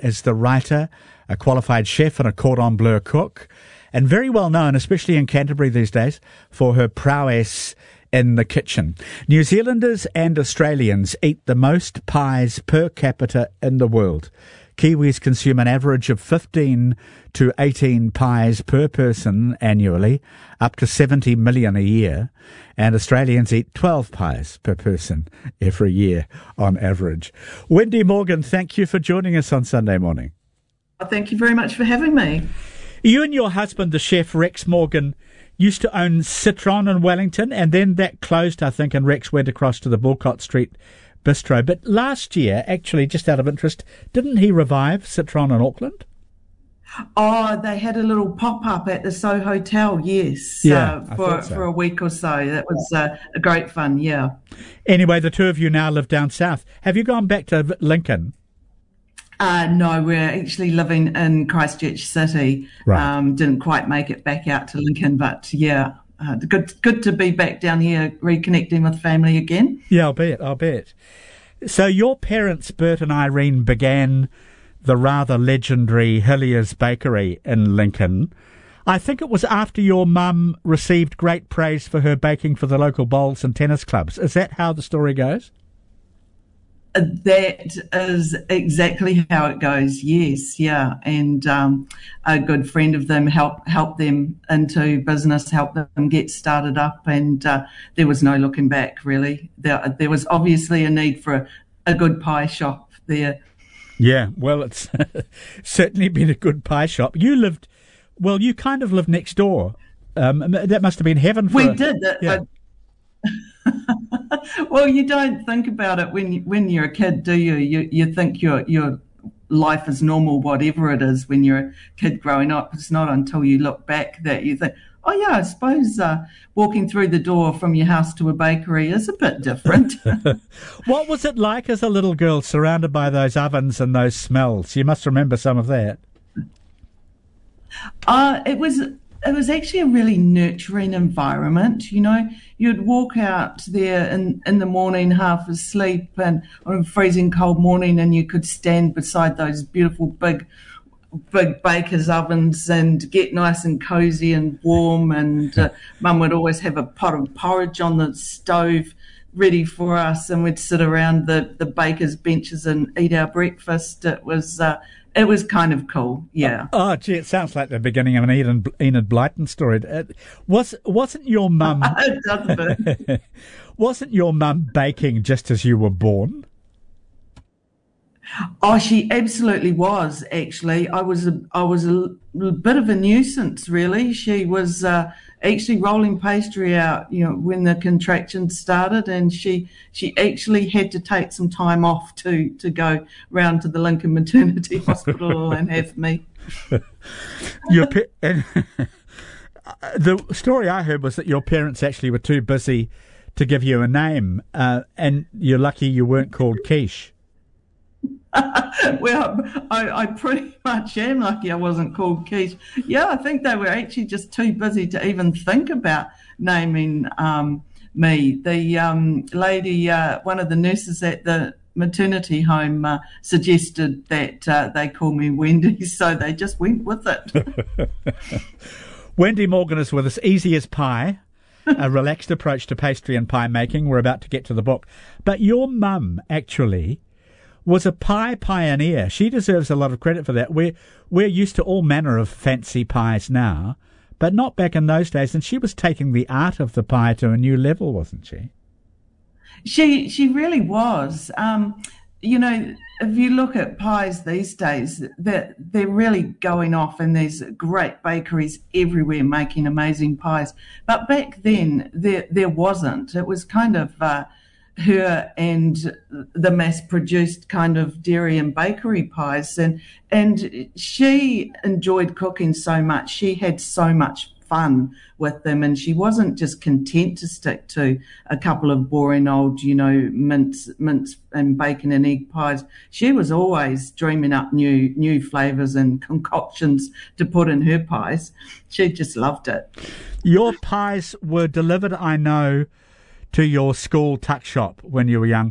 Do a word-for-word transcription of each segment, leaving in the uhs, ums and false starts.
is the writer, a qualified chef and a cordon bleu cook, and very well known, especially in Canterbury these days, for her prowess in the kitchen. New Zealanders and Australians eat the most pies per capita in the world. Kiwis consume an average of fifteen to eighteen pies per person annually, up to seventy million a year, and Australians eat twelve pies per person every year on average. Wendy Morgan, thank you for joining us on Sunday morning. Thank you very much for having me. You and your husband, the chef Rex Morgan, used to own Citron in Wellington, and then that closed, I think, and Rex went across to the Bulcott Street Bistro. But last year, actually, just out of interest, didn't he revive Citron in Auckland? Oh, they had a little pop-up at the So Hotel, yes, yeah, uh, for so. for a week or so. That was uh, a great fun, yeah. Anyway, the two of you now live down south. Have you gone back to Lincoln? Uh, no, we're actually living in Christchurch City. Right. Um, didn't quite make it back out to Lincoln, but yeah, uh, good good to be back down here reconnecting with family again. Yeah, I'll bet, I'll bet. So your parents, Bert and Irene, began the rather legendary Hilliers Bakery in Lincoln. I think it was after your mum received great praise for her baking for the local bowls and tennis clubs. Is that how the story goes? That is exactly how it goes, yes, yeah. And um, a good friend of them helped help them into business, helped them get started up, and uh, there was no looking back, really. There, there was obviously a need for a, a good pie shop there. Yeah, well, it's certainly been a good pie shop. You lived, well, you kind of lived next door. Um, that must have been heaven for We a, did. That, yeah. Well, you don't think about it when you, when you're a kid, do you? You you think your your life is normal, whatever it is. When you're a kid growing up, it's not until you look back that you think, oh yeah, I suppose uh, walking through the door from your house to a bakery is a bit different. What was it like as a little girl, surrounded by those ovens and those smells? You must remember some of that. Uh, it was. It was actually a really nurturing environment. You know, you'd walk out there in, in the morning half asleep and on a freezing cold morning, and you could stand beside those beautiful big, big baker's ovens and get nice and cozy and warm. And uh, Mum would always have a pot of porridge on the stove ready for us, and we'd sit around the, the baker's benches and eat our breakfast. It was uh, it was kind of cool, yeah. Oh, oh, gee, it sounds like the beginning of an Enid, Enid Blyton story. It was wasn't your mum? It does a bit. Wasn't your mum baking just as you were born? Oh, she absolutely was. Actually, I was a I was a, a bit of a nuisance, really. She was uh, actually rolling pastry out, you know, when the contractions started, and she she actually had to take some time off to to go round to the Lincoln Maternity Hospital and have me. Your pa- and the story I heard was that your parents actually were too busy to give you a name, uh, and you're lucky you weren't called Quiche. Well, I, I pretty much am lucky I wasn't called Quiche. Yeah, I think they were actually just too busy to even think about naming um, me. The um, lady, uh, one of the nurses at the maternity home uh, suggested that uh, they call me Wendy, so they just went with it. Wendy Morgan is with us, Easy as Pie, a relaxed approach to pastry and pie making. We're about to get to the book. But your mum, actually, was a pie pioneer. She deserves a lot of credit for that. We're, we're used to all manner of fancy pies now, but not back in those days. And she was taking the art of the pie to a new level, wasn't she? She she really was. Um, you know, if you look at pies these days, they're, they're really going off, and there's great bakeries everywhere making amazing pies. But back then, there there wasn't. It was kind of uh, her and the mass-produced kind of dairy and bakery pies, and and she enjoyed cooking so much. She had so much fun with them, and she wasn't just content to stick to a couple of boring old, you know, mince, mince and bacon and egg pies. She was always dreaming up new new flavours and concoctions to put in her pies. She just loved it. Your pies were delivered, I know, to your school tuck shop when you were young.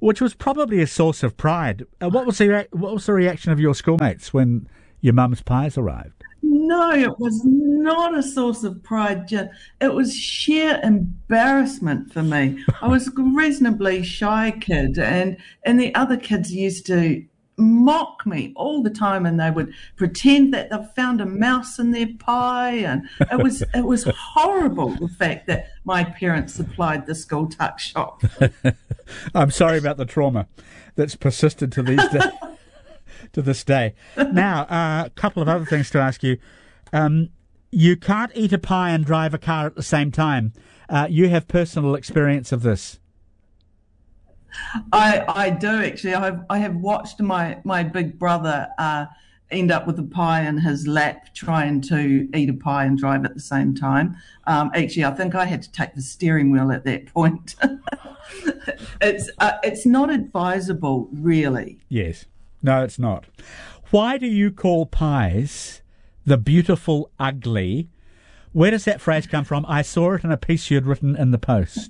which was probably a source of pride. Uh, what was the rea- what was the reaction of your schoolmates when your mum's pies arrived? No, it was not a source of pride, Jim. It was sheer embarrassment for me. I was a reasonably shy kid, and, and the other kids used to mock me all the time, and they would pretend that they've found a mouse in their pie, and it was it was horrible, the fact that my parents supplied the school tuck shop. I'm sorry about the trauma that's persisted to these days. To this day. Now, a uh, couple of other things to ask you. Um, you can't eat a pie and drive a car at the same time. Uh, you have personal experience of this. I I do actually. I have, I have watched my, my big brother uh, end up with a pie in his lap trying to eat a pie and drive at the same time. Um, actually, I think I had to take the steering wheel at that point. it's uh, it's not advisable, really. Yes. No, it's not. Why do you call pies the beautiful ugly? Where does that phrase come from? I saw it in a piece you'd written in the Post.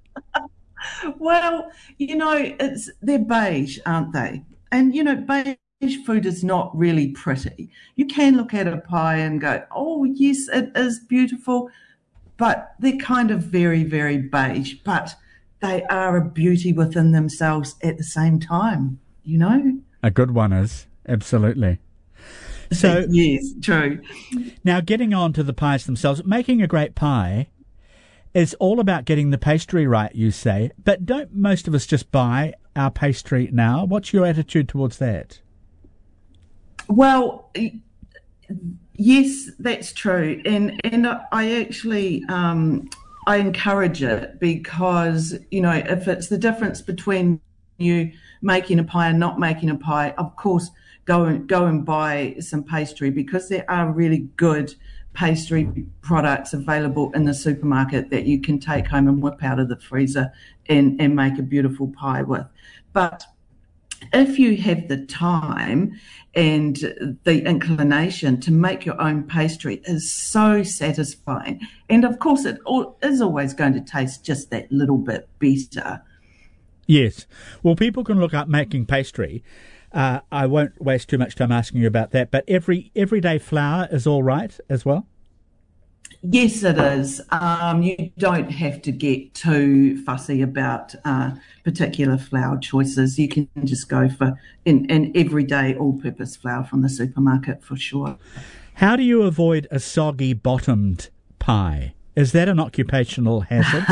Well, you know, it's they're beige, aren't they? And, you know, beige food is not really pretty. You can look at a pie and go, oh, yes, it is beautiful, but they're kind of very, very beige. But they are a beauty within themselves at the same time, you know? A good one is, absolutely. So yes, true. Now, getting on to the pies themselves, making a great pie is all about getting the pastry right, you say. But don't most of us just buy our pastry now? What's your attitude towards that? Well, yes, that's true. And and I actually um, I encourage it because, you know, if it's the difference between you making a pie and not making a pie, of course, go and go and buy some pastry, because there are really good pastry products available in the supermarket that you can take home and whip out of the freezer and, and make a beautiful pie with. But if you have the time and the inclination to make your own pastry, is so satisfying. And of course, it is always going to taste just that little bit better. Yes. Well, people can look up making pastry. Uh, I won't waste too much time asking you about that, but every everyday flour is all right as well? Yes, it is. Um, you don't have to get too fussy about uh, particular flour choices. You can just go for an, an everyday all-purpose flour from the supermarket for sure. How do you avoid a soggy-bottomed pie? Is that an occupational hazard?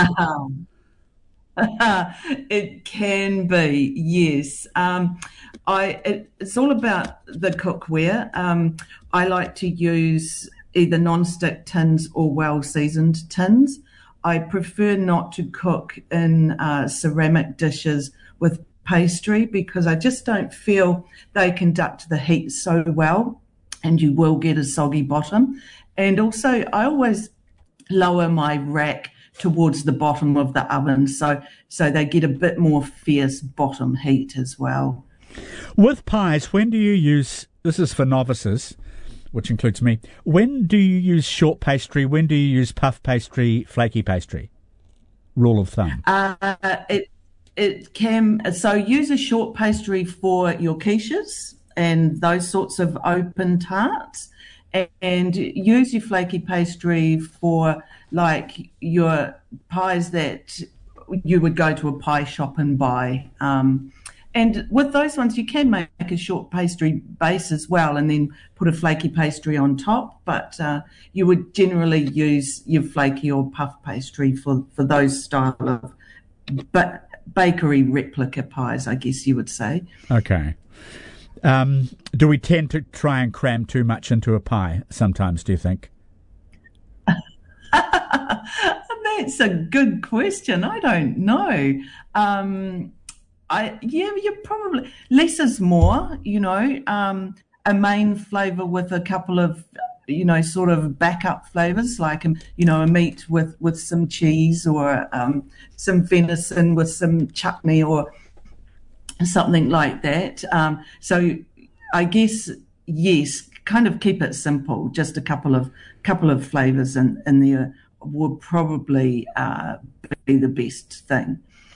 It can be, yes. Um, I it, it's all about the cookware. Um, I like to use either non-stick tins or well-seasoned tins. I prefer not to cook in uh, ceramic dishes with pastry, because I just don't feel they conduct the heat so well, and you will get a soggy bottom. And also, I always lower my rack towards the bottom of the oven, so so they get a bit more fierce bottom heat as well. With pies, when do you use, this is for novices, which includes me, when do you use short pastry, when do you use puff pastry, flaky pastry? Rule of thumb. Uh, it it can, so use a short pastry for your quiches and those sorts of open tarts, and use your flaky pastry for like your pies that you would go to a pie shop and buy. Um, and with those ones, you can make a short pastry base as well and then put a flaky pastry on top. But uh, you would generally use your flaky or puff pastry for, for those style of ba- bakery replica pies, I guess you would say. Okay. Um, do we tend to try and cram too much into a pie sometimes, do you think? That's a good question. I don't know. Um, I yeah, you probably less is more. You know, um, a main flavour with a couple of, you know, sort of backup flavours, like um, you know, a meat with with some cheese, or um, some venison with some chutney or something like that. Um, so I guess yes, kind of keep it simple. Just a couple of couple of flavours in, in there would probably uh, be the best thing.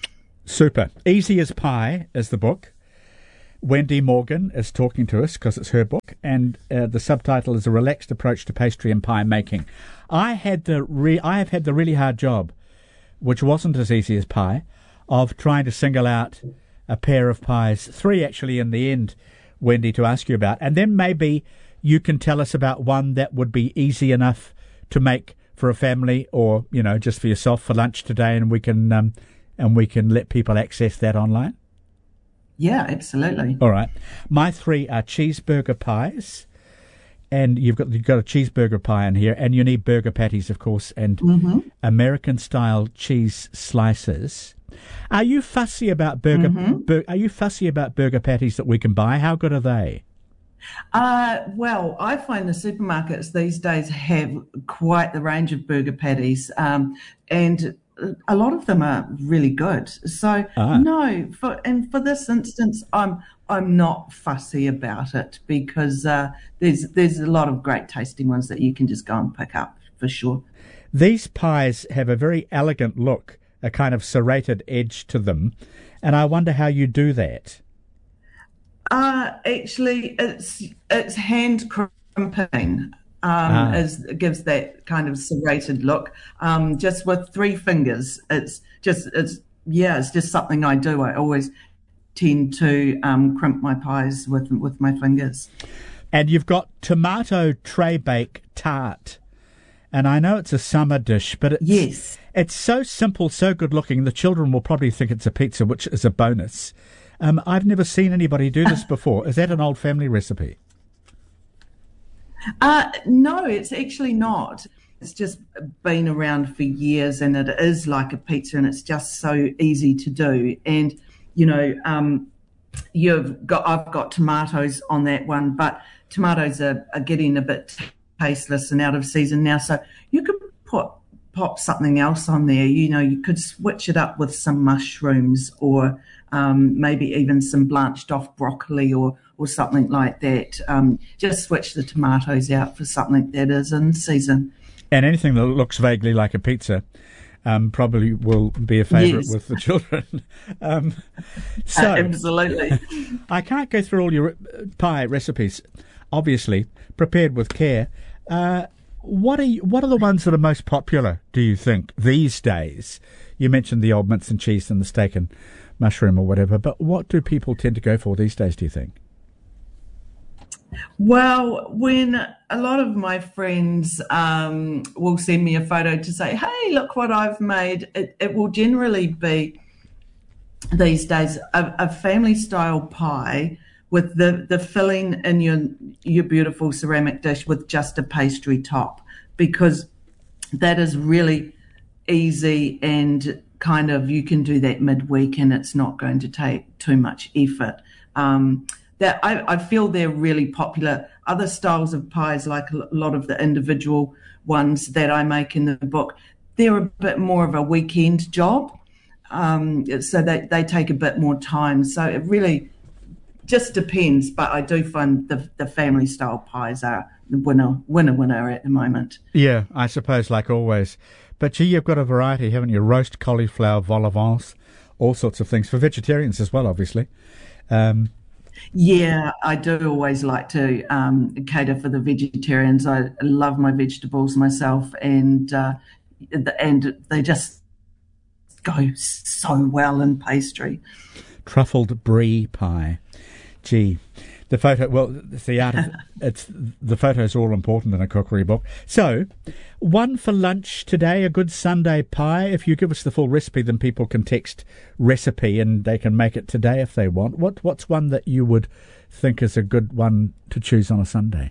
Super. Easy as Pie is the book. Wendy Morgan is talking to us because it's her book, and uh, the subtitle is A Relaxed Approach to Pastry and Pie Making. I had the re- I have had the really hard job, which wasn't as easy as pie, of trying to single out a pair of pies, three actually in the end, Wendy, to ask you about. And then maybe you can tell us about one that would be easy enough to make for a family, or, you know, just for yourself for lunch today, and we can um, and we can let people access that online. Yeah, absolutely. All right. My three are cheeseburger pies, and you've got you've got a cheeseburger pie in here, and you need burger patties, of course, and mm-hmm. American-style cheese slices. Are you fussy about burger? Mm-hmm. Bur- are you fussy about burger patties that we can buy? How good are they? Uh, well, I find the supermarkets these days have quite the range of burger patties, um, and a lot of them are really good. So ah. no, for and for this instance, I'm I'm not fussy about it because uh, there's there's a lot of great tasting ones that you can just go and pick up for sure. These pies have a very elegant look, a kind of serrated edge to them, and I wonder how you do that. Uh, actually, it's it's hand crimping. Um, ah. is gives that kind of serrated look. Um, just with three fingers, it's just it's yeah, it's just something I do. I always tend to um, crimp my pies with with my fingers. And you've got tomato tray bake tart, and I know it's a summer dish, but it's yes, it's so simple, so good looking. The children will probably think it's a pizza, which is a bonus. Um, I've never seen anybody do this before. Is that an old family recipe? Uh, no, it's actually not. It's just been around for years, and it is like a pizza, and it's just so easy to do. And, you know, um, you've got I've got tomatoes on that one, but tomatoes are, are getting a bit tasteless and out of season now. So you could put pop something else on there. You know, you could switch it up with some mushrooms, or um, maybe even some blanched off broccoli, or or something like that. Um, just switch the tomatoes out for something that is in season. And anything that looks vaguely like a pizza um, probably will be a favourite yes. with the children. um, so uh, absolutely. I can't go through all your pie recipes, obviously, prepared with care. Uh, what are you, what are the ones that are most popular, do you think, these days? You mentioned the old mince and cheese and the steak and mushroom or whatever, but what do people tend to go for these days, do you think? Well, when a lot of my friends um, will send me a photo to say, hey, look what I've made, it, it will generally be these days a, a family-style pie with the, the filling in your, your beautiful ceramic dish with just a pastry top, because that is really easy and kind of you can do that midweek and it's not going to take too much effort. Um, that I, I feel they're really popular. Other styles of pies, like a lot of the individual ones that I make in the book, they're a bit more of a weekend job. Um, so they, they take a bit more time. So it really just depends. But I do find the, the family style pies are the winner, winner, winner at the moment. Yeah, I suppose, like always. But gee, you've got a variety, haven't you? Roast cauliflower, vol au vent, all sorts of things for vegetarians as well, obviously. Um, Yeah, I do always like to um, cater for the vegetarians. I love my vegetables myself, and uh, and they just go so well in pastry. Truffled brie pie. Gee, the photo. Well, it's the art of it's the photos are all important in a cookery book. So, one for lunch today, a good Sunday pie. If you give us the full recipe, then people can text recipe and they can make it today if they want. What what's one that you would think is a good one to choose on a Sunday?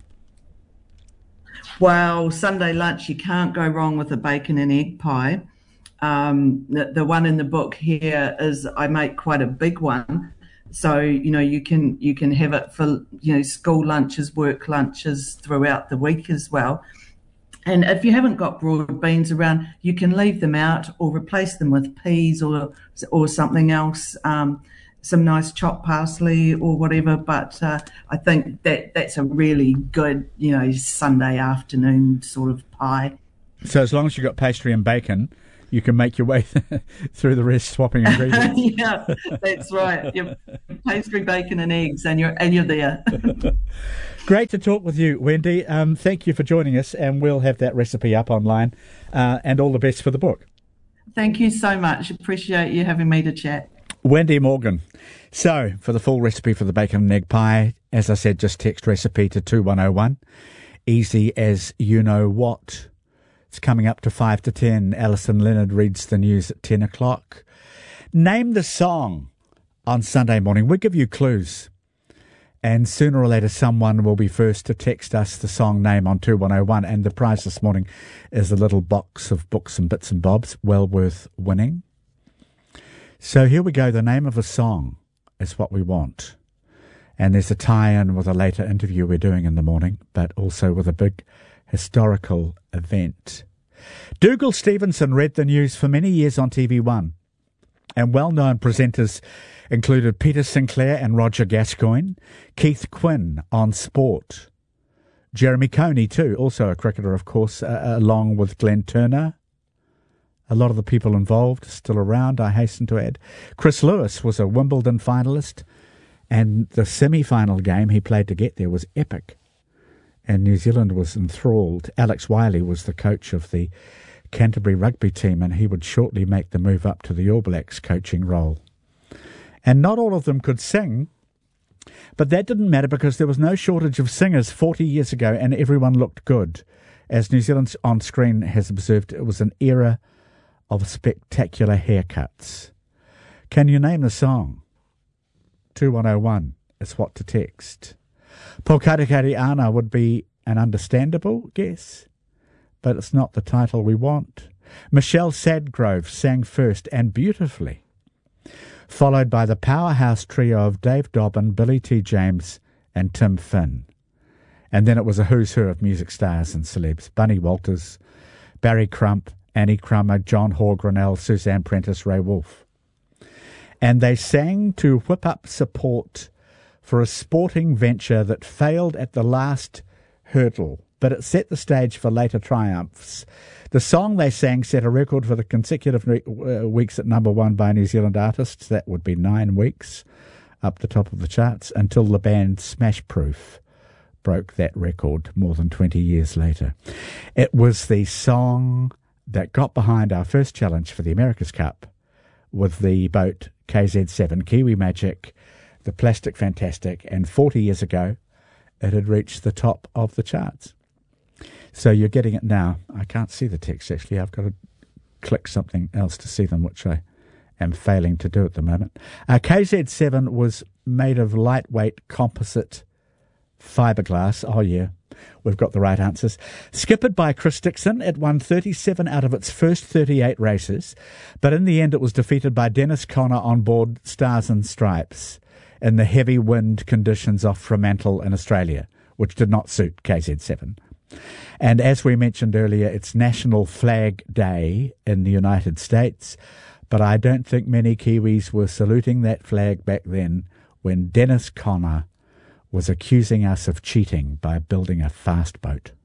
Well, Sunday lunch, you can't go wrong with a bacon and egg pie. Um, the, the one in the book here is I make quite a big one. So, you know, you can you can have it for, you know, school lunches, work lunches throughout the week as well. And if you haven't got broad beans around, you can leave them out or replace them with peas or or something else, um, some nice chopped parsley or whatever. But uh, I think that that's a really good, you know, Sunday afternoon sort of pie. So as long as you've got pastry and bacon, you can make your way through the rest, swapping ingredients. Yeah, that's right. Your pastry, bacon, and eggs, and you're and you're there. Great to talk with you, Wendy. Um, thank you for joining us, and we'll have that recipe up online. Uh, and all the best for the book. Thank you so much. Appreciate you having me to chat. Wendy Morgan. So, for the full recipe for the bacon and egg pie, as I said, just text recipe to two one oh one. Easy as you know what. It's coming up to five to ten. Alison Leonard reads the news at ten o'clock. Name the song on Sunday morning. We'll give you clues. And sooner or later, someone will be first to text us the song name on two one oh one. And the prize this morning is a little box of books and bits and bobs, well worth winning. So here we go. The name of a song is what we want. And there's a tie-in with a later interview we're doing in the morning, but also with a big historical event. Dougal Stevenson read the news for many years on T V one. And well-known presenters included Peter Sinclair and Roger Gascoigne, Keith Quinn on Sport, Jeremy Coney too, also a cricketer, of course, uh, along with Glenn Turner. A lot of the people involved still around, I hasten to add. Chris Lewis was a Wimbledon finalist, and the semi-final game he played to get there was epic. And New Zealand was enthralled. Alex Wiley was the coach of the Canterbury rugby team, and he would shortly make the move up to the All Blacks coaching role. And not all of them could sing, but that didn't matter because there was no shortage of singers forty years ago, and everyone looked good. As New Zealand on screen has observed, it was an era of spectacular haircuts. Can you name the song? two one oh one is what to text. Pokarekari Ana would be an understandable guess, but it's not the title we want. Michelle Sadgrove sang first and beautifully, followed by the powerhouse trio of Dave Dobbin, Billy T. James and Tim Finn. And then it was a who's who of music stars and celebs. Bunny Walters, Barry Crump, Annie Crummer, John Hoare Grinnell, Suzanne Prentice, Ray Wolfe. And they sang to whip up support for a sporting venture that failed at the last hurdle, but it set the stage for later triumphs. The song they sang set a record for the consecutive uh, weeks at number one by New Zealand artists. That would be nine weeks up the top of the charts until the band Smash Proof broke that record more than twenty years later. It was the song that got behind our first challenge for the America's Cup with the boat K Z seven, Kiwi Magic, the Plastic Fantastic, and forty years ago it had reached the top of the charts. So you're getting it now. I can't see the text actually. I've got to click something else to see them, which I am failing to do at the moment. Uh, K Z seven was made of lightweight composite fiberglass. Oh yeah, we've got the right answers. Skippered by Chris Dixon, it won thirty-seven out of its first thirty-eight races, but in the end it was defeated by Dennis Conner on board Stars and Stripes in the heavy wind conditions off Fremantle in Australia, which did not suit K Z seven. And as we mentioned earlier, it's National Flag Day in the United States, but I don't think many Kiwis were saluting that flag back then when Dennis Conner was accusing us of cheating by building a fast boat.